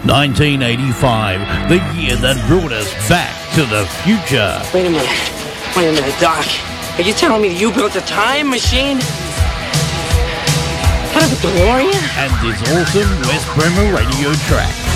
1985, the year that brought us back to the future. Wait a minute, Doc. Are you telling me that you built a time machine? Out of a DeLorean? And this awesome West Bremer radio track.